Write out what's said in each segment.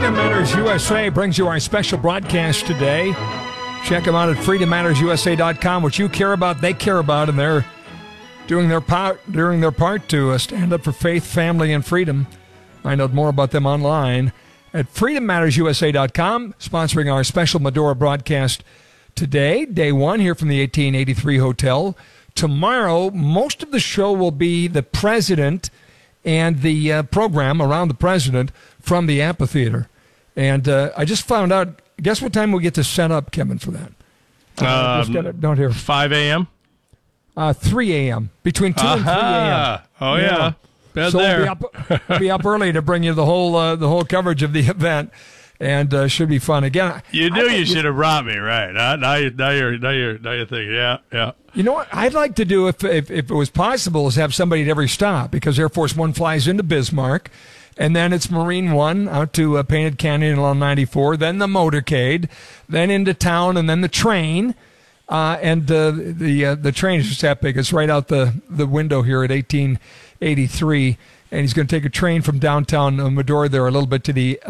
Freedom Matters USA brings you our special broadcast today. Check them out at freedommattersusa.com. What you care about, they care about, and they're doing their part to stand up for faith, family, and freedom. Find out more about them online at freedommattersusa.com, sponsoring our special Medora broadcast today, day one here from the 1883 Hotel. Tomorrow, most of the show will be the president and the program around the president from the amphitheater. And I just found out, guess what time we get to set up, Kevin, for that? Don't hear. 5 a.m.? 3 a.m. Between 2 and 3 a.m. Oh, yeah. So we'll be up early to bring you the whole coverage of the event. And should be fun again. You knew you should have brought me, right? Now you're thinking, yeah. You know what I'd like to do if it was possible is have somebody at every stop, because Air Force One flies into Bismarck, and then it's Marine One out to Painted Canyon along 94, then the motorcade, then into town, and then the train. And the train is just that big. It's right out the window here at 1883, and he's going to take a train from downtown Medora there a little bit to the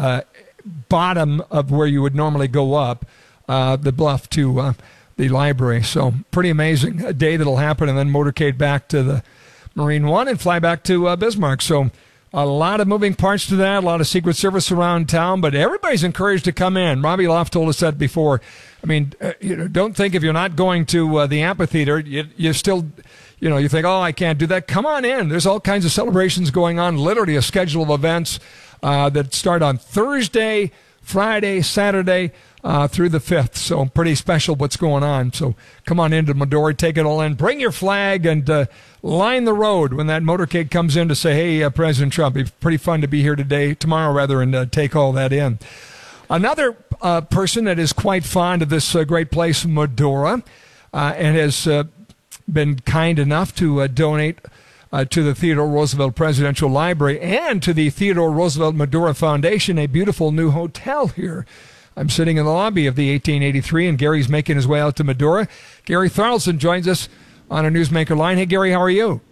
bottom of where you would normally go up the bluff to the library. So pretty amazing a day that'll happen, and then motorcade back to the Marine One and fly back to Bismarck. So a lot of moving parts to that, a lot of Secret Service around town, but everybody's encouraged to come in. Robbie Loft told us that before. I mean, don't think if you're not going to the amphitheater, you still, you think, oh, I can't do that. Come on in. There's all kinds of celebrations going on, literally a schedule of events that start on Thursday, Friday, Saturday, through the 5th. So pretty special what's going on. So come on into Medora, take it all in. Bring your flag and line the road when that motorcade comes in to say, hey, President Trump. It's pretty fun to be here tomorrow, and take all that in. Another person that is quite fond of this great place, Medora, and has been kind enough to donate to the Theodore Roosevelt Presidential Library and to the Theodore Roosevelt Medora Foundation, a beautiful new hotel here. I'm sitting in the lobby of the 1883, and Gary's making his way out to Medora. Gary Thorlson joins us on a Newsmaker line. Hey, Gary, how are you?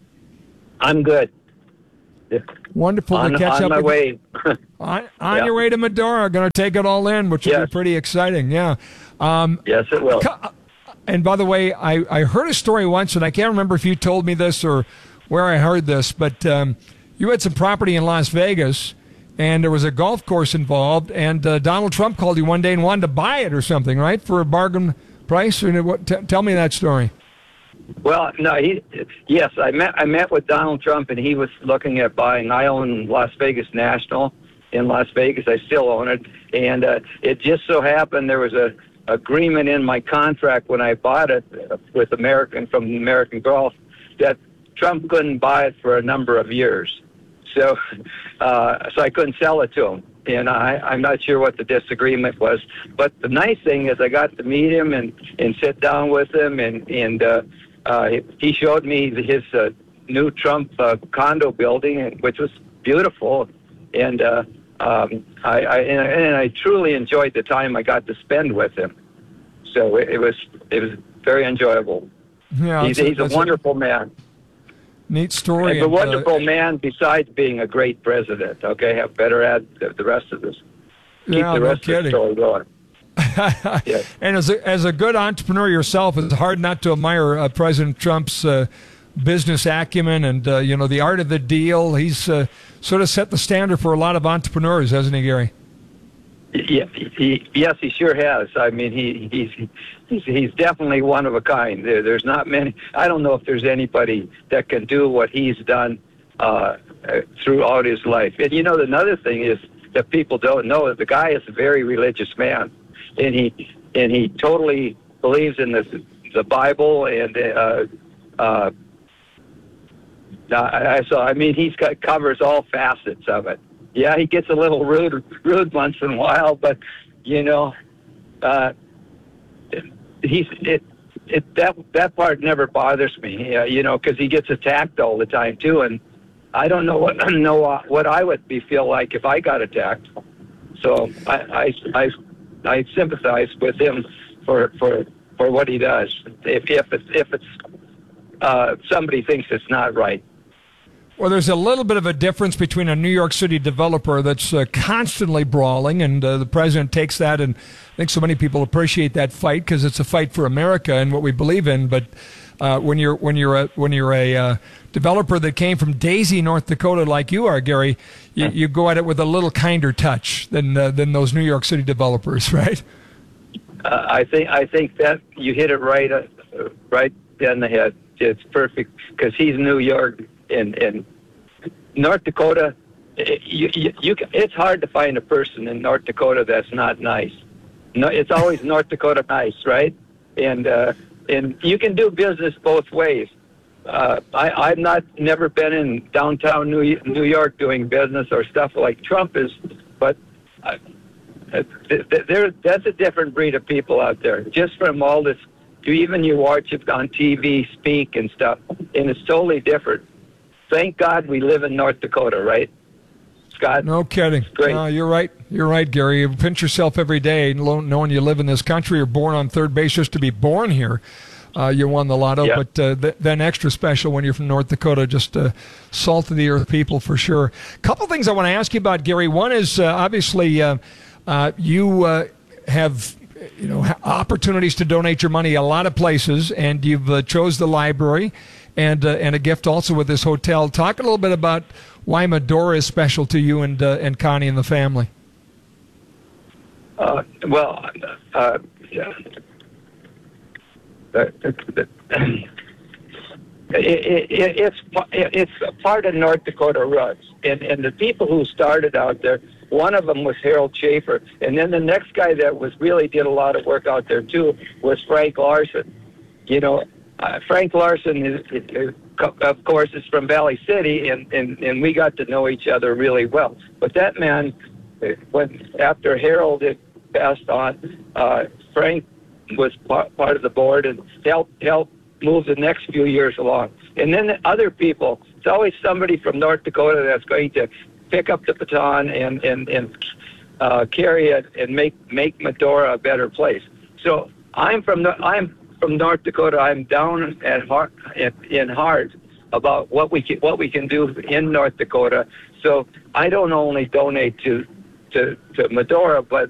I'm good. Wonderful to catch up. On my way. on your way to Medora, going to take it all in, which will be pretty exciting. Yeah. Yes, it will. And by the way, I heard a story once, and I can't remember if you told me this or where I heard this, but you had some property in Las Vegas, and there was a golf course involved, and Donald Trump called you one day and wanted to buy it or something, right, for a bargain price? Tell me that story. Well, no, yes, I met with Donald Trump, and he was looking at buying. I own Las Vegas National in Las Vegas. I still own it, and it just so happened there was a agreement in my contract when I bought it with from American Golf that Trump couldn't buy it for a number of years. So I couldn't sell it to him. And I'm not sure what the disagreement was. But the nice thing is I got to meet him and sit down with him, and he showed me his new Trump condo building, which was beautiful. And I truly enjoyed the time I got to spend with him. So it was very enjoyable. Yeah, he's a wonderful man. Neat story. He's a wonderful man besides being a great president. Okay, have better add the rest of this. Keep the rest of the story going. Yeah. And as a good entrepreneur yourself, it's hard not to admire President Trump's business acumen and the art of the deal. He's sort of set the standard for a lot of entrepreneurs, hasn't he, Gary? Yeah, yes, he sure has. I mean, he's definitely one of a kind. There's not many. I don't know if there's anybody that can do what he's done throughout his life. And another thing is that people don't know is the guy is a very religious man, and he totally believes in the Bible and. He's covers all facets of it. Yeah, he gets a little rude once in a while, but that part never bothers me. Because he gets attacked all the time too, and I don't know what I would feel like if I got attacked. So I sympathize with him for what he does. If it's somebody thinks it's not right. Well, there's a little bit of a difference between a New York City developer that's constantly brawling, and the president takes that, and I think so many people appreciate that fight because it's a fight for America and what we believe in. But when you're a developer that came from Daisy, North Dakota, like you are, Gary, you go at it with a little kinder touch than those New York City developers, right? I think that you hit it right in the head. It's perfect because he's New York. In North Dakota, it's hard to find a person in North Dakota that's not nice. No, it's always North Dakota nice, right? And you can do business both ways. I've never been in downtown New York doing business or stuff like Trump is, but that's a different breed of people out there. Just from all this, even you watch it on TV, speak and stuff, and it's totally different. Thank God we live in North Dakota, right, Scott? No kidding. Great. No, you're right. You're right, Gary. You pinch yourself every day knowing you live in this country. You're born on third base just to be born here. You won the lotto, yeah. But then extra special when you're from North Dakota, just salt of the earth people for sure. A couple things I want to ask you about, Gary. One is obviously you have opportunities to donate your money a lot of places, and you've chose the library and a gift also with this hotel. Talk a little bit about why Medora is special to you and Connie and the family. It's a part of North Dakota roots, and the people who started out there. One of them was Harold Schaefer, and then the next guy that really did a lot of work out there too was Frank Larson. Frank Larson is of course, is from Valley City, and we got to know each other really well. But that man, after Harold had passed on, Frank was part of the board and helped move the next few years along. And then the other people, it's always somebody from North Dakota that's going to pick up the baton and carry it and make Medora a better place. So I'm from North Dakota. I'm down at heart in heart about what we can do in North Dakota. So I don't only donate to Medora, but